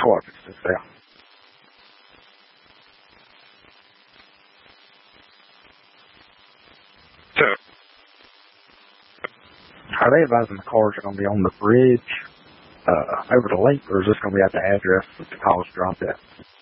What is this there? Are they advising the cars are going to be on the bridge over the lake, or is this going to be at the address that the calls dropped at?